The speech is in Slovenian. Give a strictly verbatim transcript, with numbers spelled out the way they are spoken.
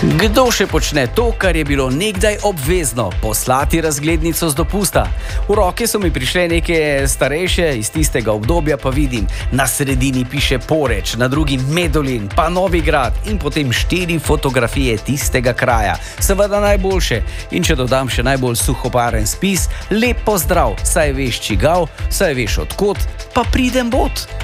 Kdo še počne to, kar je bilo nekdaj obvezno, poslati razglednico z dopusta? V roke so mi prišle neke starejše iz tistega obdobja, pa vidim, na sredini piše Poreč, na drugi Medulin, pa Novigrad in potem štiri fotografije tistega kraja. Seveda najboljše. In če dodam še najbolj suhoparen spis, lep pozdrav, saj veš čigav, saj veš odkot, pa pridem bot.